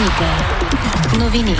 Вероника. Новини.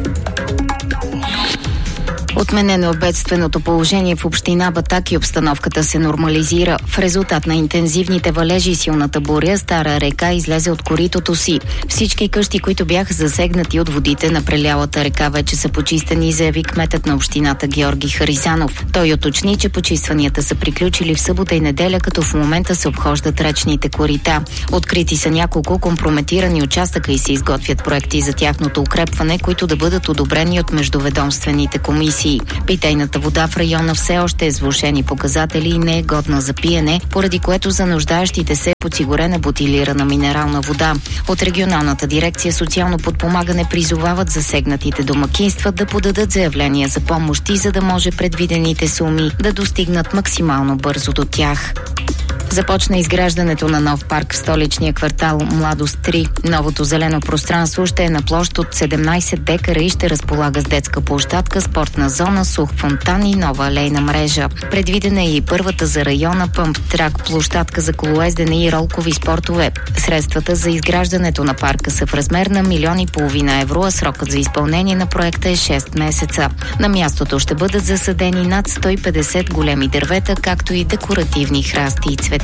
Отменено е бедственото положение в община Батак и обстановката се нормализира. В резултат на интензивните валежи и силната буря, Стара река излезе от коритото си. Всички къщи, които бяха засегнати от водите на прелялата река, вече са почистени, заяви кметът на общината Георги Харизанов. Той уточни, че почистванията са приключили в събота и неделя, като в момента се обхождат речните корита. Открити са няколко компрометирани участъка и се изготвят проекти за тяхното укрепване, които да бъдат одобрени от междуведомствените комисии. Питейната вода в района все още е с влошени показатели и не е годна за пиене, поради което за нуждаещите се е подсигурена бутилирана минерална вода. От регионалната дирекция социално подпомагане призовават засегнатите домакинства да подадат заявления за помощи, за да може предвидените суми да достигнат максимално бързо до тях. Започна изграждането на нов парк в столичния квартал Младост 3. Новото зелено пространство ще е на площ от 17 декара и ще разполага с детска площадка, спортна зона, сух фонтан и нова алейна мрежа. Предвидена е и първата за района пъмп-трак, площадка за колоездене и ролкови спортове. Средствата за изграждането на парка са в размер на 1,5 милиона евро, а срокът за изпълнение на проекта е 6 месеца. На мястото ще бъдат засадени над 150 големи дървета, както и декоративни храсти и цветя.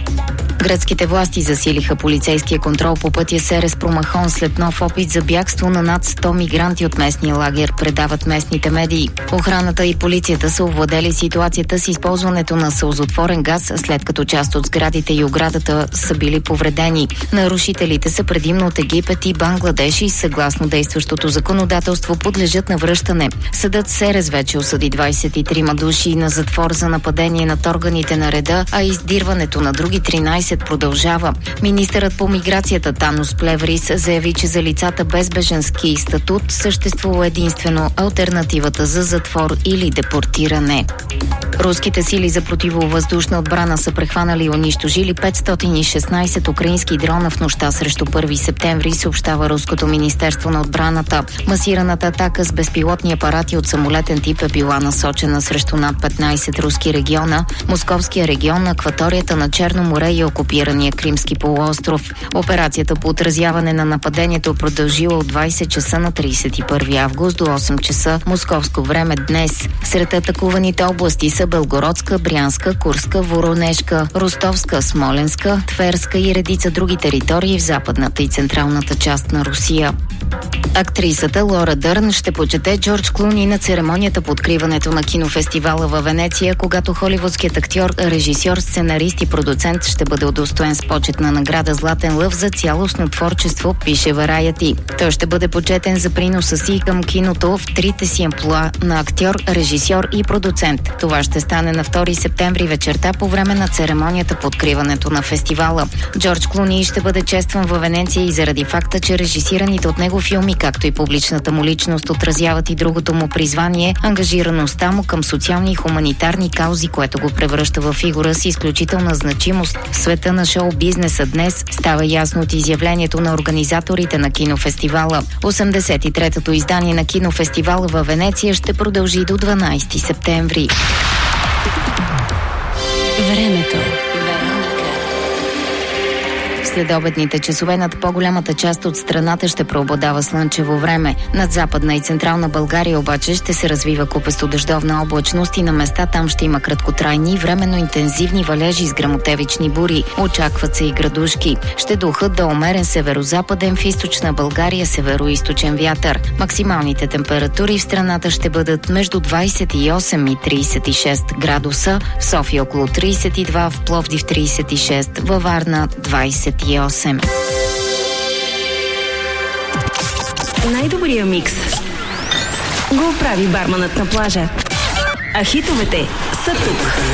Гръцките власти засилиха полицейския контрол по пътя Серес Промахон след нов опит за бягство на над 100 мигранти от местния лагер, предават местните медии. Охраната и полицията са овладели ситуацията с използването на сълзотворен газ, след като част от сградите и оградата са били повредени. Нарушителите са предимно от Египет и Бангладеш и съгласно действащото законодателство подлежат на връщане. Съдът Серес вече осъди 23 души на затвор за нападение над органите на реда, а издирването на други 13 продължава. Министърът по миграцията Танос Плеврис заяви, че за лицата без бежански статут съществува единствено алтернативата за затвор или депортиране. Руските сили за противовъздушна отбрана са прехванали и унищожили 516 украински дрона в нощта срещу 1 септември, съобщава Руското министерство на отбраната. Масираната атака с безпилотни апарати от самолетен тип е била насочена срещу над 15 руски региона, Московския регион, акваторията на Черно море и окупирания Кримски полуостров. Операцията по отразяване на нападението продължила от 20 часа на 31 август до 8 часа московско време днес. Сред атакуваните области са Белгородска, Брянска, Курска, Воронежка, Ростовска, Смоленска, Тверска и редица други територии в западната и централната част на Русия. Актрисата Лора Дърн ще почете Джордж Клуни на церемонията по откриването на кинофестивала във Венеция, когато холивудският актьор, режисьор, сценарист и продуцент ще бъде удостоен с почетна награда Златен лъв за цялостно творчество, пише Variety. Той ще бъде почетен за приноса си към киното в трите си амплоа на актьор, режисьор и продуцент. Това ще стане на 2 септември вечерта по време на церемонията по откриването на фестивала. Джордж Клуни ще бъде честван във Венеция и заради факта, че режисираните от него филми, както и публичната му личност, отразяват и другото му призвание – ангажираността му към социални и хуманитарни каузи, което го превръща в фигура с изключителна значимост в света на шоу-бизнеса днес, става ясно от изявлението на организаторите на кинофестивала. 83-тото издание на кинофестивала във Венеция ще продължи до 12 септември. Времето. След обедните часове над по-голямата част от страната ще преобладава слънчево време. Над Западна и Централна България обаче ще се развива купесто дъждовна облачност и на места там ще има краткотрайни, временно интензивни валежи с гръмотевични бури. Очакват се и градушки. Ще духат до умерен северозападен, в източна България североизточен вятър. Максималните температури в страната ще бъдат между 28 и 36 градуса, в София около 32, в Пловдив 36, във Варна 28. Най-добрия микс го прави барманът на плажа. А хитовете са тук.